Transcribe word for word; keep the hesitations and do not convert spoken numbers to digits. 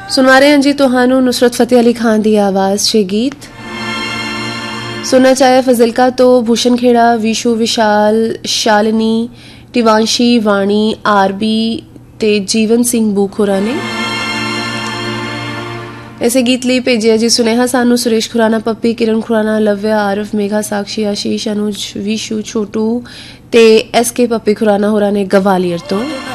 सुना रहे हैं जी तुहानू नुसरत फतेह अली खान की आवाज़ च गीत सुनना चाहे फजिलका तो भूषण खेड़ा विशु विशाल शालिनी टिवांशी वाणी आरबी ते जीवन सिंह बूख होरां ने ऐसे गीत लिए भेजे जी सुनेहा सानू सुरेश खुराना पप्पी किरण खुराना लव्या आरफ मेघा साक्षी आशीष अनुज विशु छोटू ते एस के पप्पी खुराना होरां ने गवालियर तो